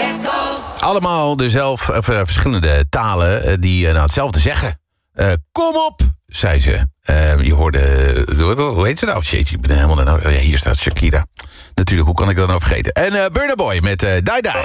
Allemaal verschillende talen die hetzelfde zeggen. Kom op, zei ze. Je hoorde, hoe heet ze nou? Jeetje, ik ben helemaal... hier staat Shakira. Natuurlijk, hoe kan ik dat nou vergeten? En Burna Boy met Die Die.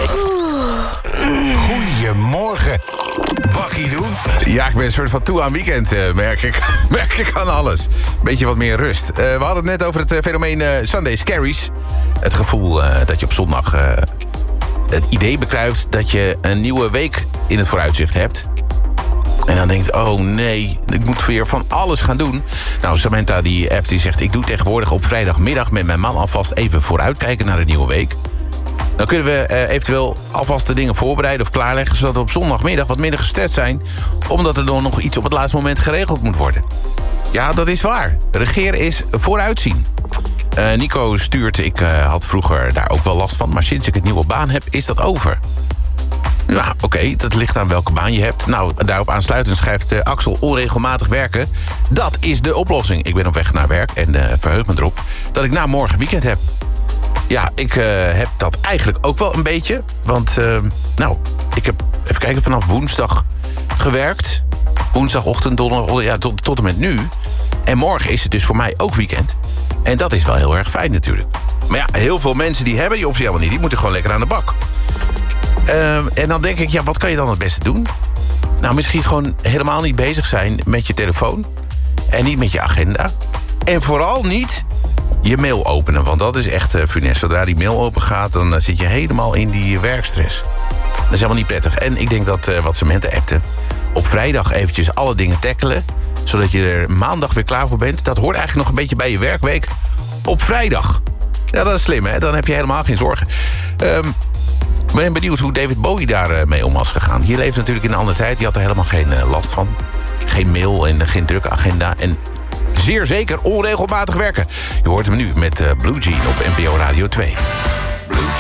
Goedemorgen, bakkie doen. Ja, ik ben een soort van toe aan weekend, merk ik aan alles. Beetje wat meer rust. We hadden het net over het fenomeen Sunday Scaries. Het gevoel dat je op zondag het idee bekruipt dat je een nieuwe week in het vooruitzicht hebt. En dan denkt, oh nee, ik moet weer van alles gaan doen. Nou, Samantha die appt, die zegt... ik doe tegenwoordig op vrijdagmiddag met mijn man alvast even vooruitkijken naar de nieuwe week. Dan kunnen we eventueel alvast de dingen voorbereiden of klaarleggen... zodat we op zondagmiddag wat minder gestrest zijn... omdat er dan nog iets op het laatste moment geregeld moet worden. Ja, dat is waar. Regeren is vooruitzien. Nico stuurt, ik had vroeger daar ook wel last van... maar sinds ik een nieuwe baan heb, is dat over. Ja, oké, dat ligt aan welke baan je hebt. Nou, daarop aansluitend schrijft Axel onregelmatig werken. Dat is de oplossing. Ik ben op weg naar werk en verheug me erop dat ik na morgen weekend heb. Ja, ik heb dat eigenlijk ook wel een beetje. Want, ik heb, even kijken, vanaf woensdag gewerkt. Woensdagochtend, donderdag, ja, tot en met nu. En morgen is het dus voor mij ook weekend. En dat is wel heel erg fijn natuurlijk. Maar ja, heel veel mensen die hebben die optie helemaal niet. Die moeten gewoon lekker aan de bak. En dan denk ik, ja, wat kan je dan het beste doen? Nou, misschien gewoon helemaal niet bezig zijn met je telefoon. En niet met je agenda. En vooral niet je mail openen, want dat is echt funest. Zodra die mail open gaat, dan zit je helemaal in die werkstress. Dat is helemaal niet prettig. En ik denk dat wat Samantha appte... op vrijdag eventjes alle dingen tackelen... zodat je er maandag weer klaar voor bent. Dat hoort eigenlijk nog een beetje bij je werkweek. Op vrijdag. Ja, dat is slim, hè? Dan heb je helemaal geen zorgen. Ik ben benieuwd hoe David Bowie daar mee om was gegaan. Hier leeft natuurlijk in een andere tijd. Die had er helemaal geen last van. Geen mail en geen drukke agenda. En zeer zeker onregelmatig werken. Je hoort hem nu met Blue Jean op NPO Radio 2.